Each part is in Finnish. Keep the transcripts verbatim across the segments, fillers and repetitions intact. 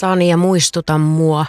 kanssani ja muistuta mua.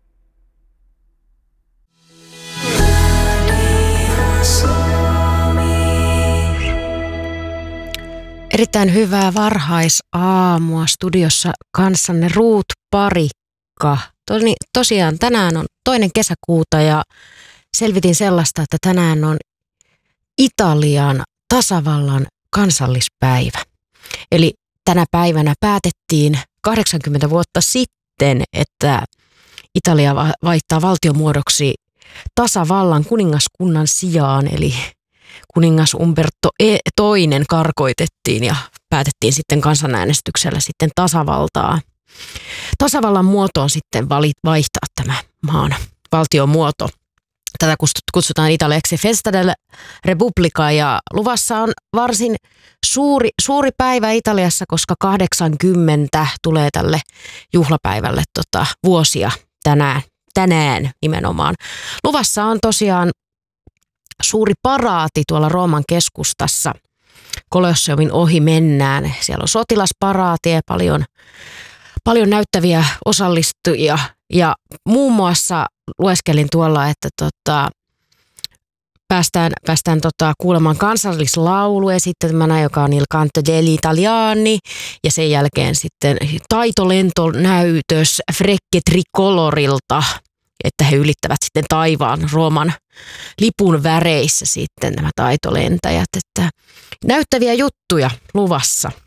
Erittäin hyvää varhaisaamua studiossa kanssanne Ruut Parikka. Toni, tosiaan tänään on toinen kesäkuuta ja selvitin sellaista, että tänään on Italian tasavallan kansallispäivä. Eli tänä päivänä päätettiin kahdeksankymmentä vuotta sitten, että Italia vaihtaa valtiomuodoksi tasavallan kuningaskunnan sijaan, eli kuningas Umberto toinen karkoitettiin ja päätettiin sitten kansanäänestyksellä sitten tasavaltaa. Tasavallan muotoon sitten vaihtaa tämä maan valtiomuoto. Tätä kutsutaan italiaksi Festa della Repubblica ja luvassa on varsin suuri, suuri päivä Italiassa, koska kahdeksankymmentä tulee tälle juhlapäivälle tota, vuosia tänään, tänään nimenomaan. Luvassa on tosiaan suuri paraati tuolla Rooman keskustassa. Kolosseumin ohi mennään. Siellä on sotilasparaati ja paljon, paljon näyttäviä osallistujia. Ja muun muassa lueskelin tuolla, että tota, päästään, päästään tota, kuulemaan kansallislaulu esittämänä, joka on Il Canto degli Italiani. Ja sen jälkeen sitten taitolentonäytös Frecce Tricolorilta, että he ylittävät sitten taivaan Rooman lipun väreissä sitten nämä taitolentäjät. Että näyttäviä juttuja luvassa.